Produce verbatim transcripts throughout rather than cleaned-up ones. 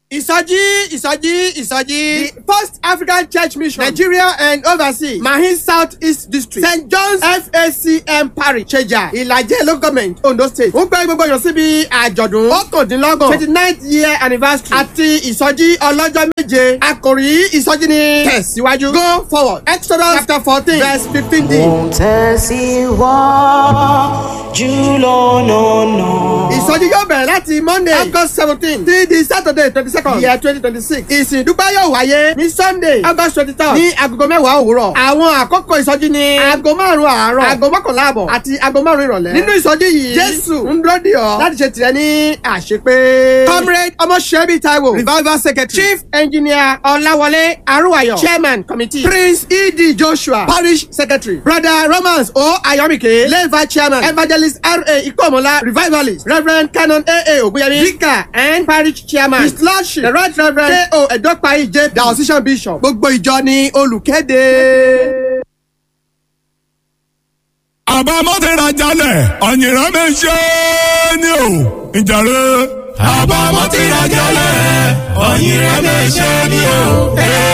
Ìsọjí, ìsọjí, ìsọjí. The First African Church Mission, Nigeria and overseas, Mahin South East District, Saint John's F A C M Parish, Ṣèjà, Ìlàjẹ Local Government, Ondo State. Ó gbé gbogbo èèyàn síbi àjọ̀dún ọ̀kàndínlọ́gbọ̀n twenty ninth year anniversary àti ìsọjí ọlọ́jọ́ méje. Àkòrí ìsọjí ni tẹ̀síwájú. Go forward. Exodus chapter fourteen verse fifteen d. Wọ́n tẹ̀síwájú lọ́nà. Ìsọjí yóò bẹ̀rẹ̀ láti Monday August seventeen till di Saturday twenty second year twenty twenty six. Ìsìn ìdúpẹ́ yóò wáyé ní Sunday August twenty third ní agogo mẹ́wàá òwúrọ̀. Àwọn àkókò ìsọjí ni aago márùn-ún àárọ̀, aago mọ́kànlá àbọ̀ àti aago márùn-ún ìrọ̀lẹ́. Nínú ìsọjí yìí, Jésù ń dúró dè ọ́ láti ṣe tirẹ̀ ní àṣepé. Comrade Ọmọṣẹ́bí Táíwò, Revival Secretary, Chief Engineer Ọláwọlé Arúwayọ̀, Chairman Committee, Prince E D Joshua, Parish Secretary, Brother Romans O Ayọ̀míkè, Late Vice Chairman, Evangelist R A Ikomola, Revivalist, Reverend Canon A A Ògúnyẹmí, Vicar and Parish Chairman, His Lordship, the Right Reverend K O Edopayi J Diocesan Bishop. Gbogbo ìjọ ni olùkéde. Àbámọ̀ ti ra jalẹ̀, ọ̀yìnrán mi ṣe é ní o, ìjàre. Àbámọ̀ ti ra jalẹ̀, ọ̀yìnrán mi ṣe é ní o.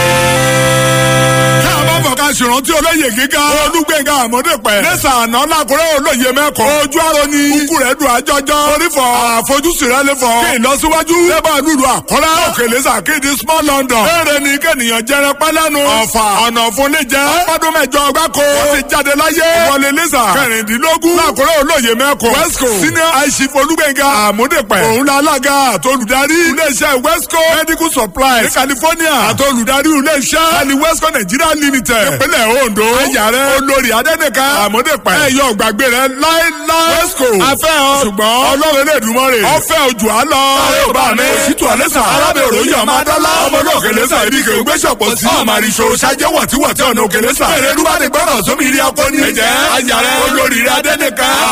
Ká bá fọ̀ká ṣèrántí olóyè gíga Olúgbénga Àmọ̀dépẹ̀. Lẹ́sà àná lákùrẹ́ olóyè mẹ́kọ̀ọ́. Ojú àrò ni ikú rẹ̀ dùn àjọjọ́. Orífọ̀ àfojúsùn rẹ̀ lè fọ̀. Kí ìlọsíwájú lẹ́bà lùlù àkọ́lá. Òkèlè sàkéde small London. Béèrè ni kẹ́nìyàn jẹrẹ pálánù. Ọ̀fà ọ̀nà fún lè jẹ́. Ọdún mẹ́jọ gbáko. Wọ́n ti jáde láyé. Ìwọlé lẹ́sà kẹrìndínlógún. Lákùrẹ́ olóyè mẹ́kọ̀ọ́. Wesco Senior Aishif Olúgbénga Àmọ̀dépẹ̀. Òun la alága àtolùdarí iléeṣẹ́ Wesco Medical Supplies ní California. Àtolùdarí iléeṣẹ́ Cali Wesco Nigeria Limited. Ìpínlẹ̀ Ondo. Ayàrá olórí Adẹ́nìkan Àmọ̀dépẹ̀. Ẹ̀yọ́ gbàgbé rẹ̀ láéláé. Wesco afẹ́ ọ. Ṣùgbọ́n Ọlọ́run Elédùmarè. Ọfẹ́ ojú àlọ́. Ayé ò bá mi. Òṣìtú Àlẹ́sà. Arábẹ̀ òròyìn ọmọ Adọ́lá. Ọmọ náà Òkèlésà ibi kò gbé ṣọ̀pọ̀ sí. Ọmọ àrìṣò ṣáájẹ́ wọ̀tíwọ̀tí ọ̀nà Òkèlésà. Èrè Olúwadé gbọ́dọ̀ sómi ìrí akọni. Ẹ̀jẹ̀ ayàrá olórí Adẹ́nìkan